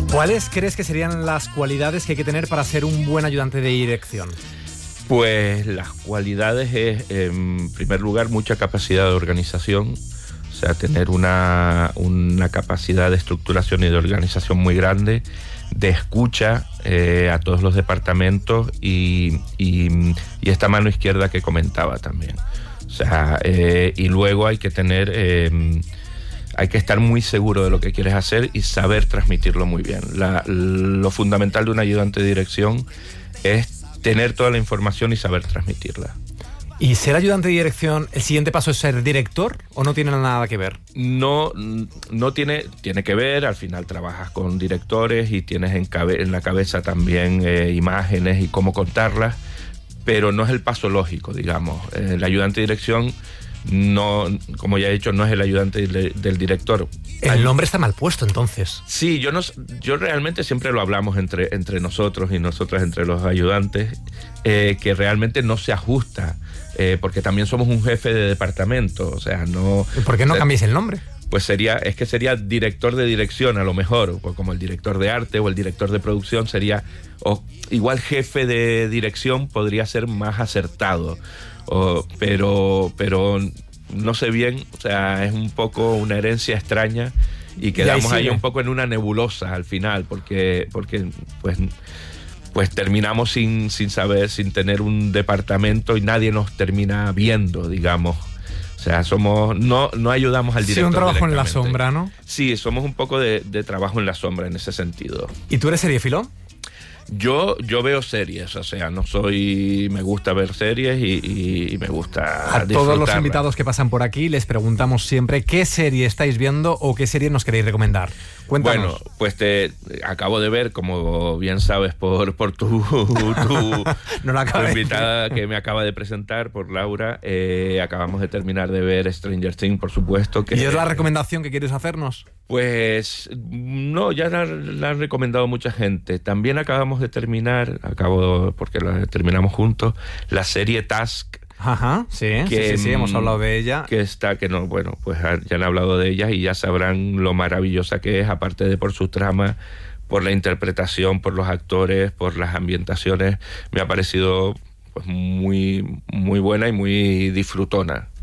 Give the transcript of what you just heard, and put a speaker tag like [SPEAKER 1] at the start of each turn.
[SPEAKER 1] ¿Cuáles crees que serían las cualidades que hay que tener para ser un buen ayudante de dirección?
[SPEAKER 2] Pues las cualidades es, en primer lugar, mucha capacidad de organización, o sea, tener una capacidad de estructuración y de organización muy grande, de escucha a todos los departamentos y esta mano izquierda que comentaba también. O sea, y luego hay que tener... hay que estar muy seguro de lo que quieres hacer y saber transmitirlo muy bien. Lo fundamental de un ayudante de dirección es tener toda la información y saber transmitirla.
[SPEAKER 1] ¿Y ser ayudante de dirección, el siguiente paso es ser director o no tiene nada que ver?
[SPEAKER 2] No tiene que ver. Al final trabajas con directores y tienes en la cabeza también imágenes y cómo contarlas, pero no es el paso lógico, digamos. El ayudante de dirección, no, como ya he dicho, no es el ayudante del director.
[SPEAKER 1] El nombre está mal puesto, entonces.
[SPEAKER 2] Sí, yo realmente siempre lo hablamos entre nosotros y nosotras, entre los ayudantes, que realmente no se ajusta, porque también somos un jefe de departamento, o sea, no...
[SPEAKER 1] ¿Y por qué no cambiéis el nombre?
[SPEAKER 2] Pues sería director de dirección, a lo mejor, o como el director de arte o el director de producción sería, o igual jefe de dirección podría ser más acertado. Pero no sé bien, o sea, es un poco una herencia extraña y quedamos ahí un poco en una nebulosa al final, porque pues terminamos sin saber, sin tener un departamento y nadie nos termina viendo, digamos. O sea, no ayudamos al director.
[SPEAKER 1] Sí, un trabajo en la sombra, ¿no?
[SPEAKER 2] Sí, somos un poco de trabajo en la sombra en ese sentido.
[SPEAKER 1] ¿Y tú eres seriéfilo?
[SPEAKER 2] Yo veo series, o sea, me gusta ver series y me gusta
[SPEAKER 1] A todos los invitados que pasan por aquí les preguntamos siempre qué serie estáis viendo o qué serie nos queréis recomendar. Cuéntanos.
[SPEAKER 2] Bueno, pues te acabo de ver, como bien sabes, por tu invitada que me acaba de presentar, por Laura, acabamos de terminar de ver Stranger Things, por supuesto.
[SPEAKER 1] ¿Y es la recomendación que quieres hacernos?
[SPEAKER 2] Pues no, ya la han recomendado mucha gente. También acabamos de terminar, porque la terminamos juntos, la serie Task.
[SPEAKER 1] Ajá, sí, hemos hablado de ella.
[SPEAKER 2] Pues ya han hablado de ella y ya sabrán lo maravillosa que es, aparte de por su trama, por la interpretación, por los actores, por las ambientaciones. Me ha parecido pues muy, muy buena y muy disfrutona.